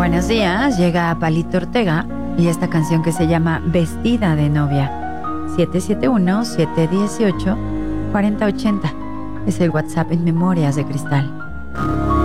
Buenos días, llega Palito Ortega y esta canción que se llama Vestida de novia. 771-718-4080 es el WhatsApp en Memorias de Cristal.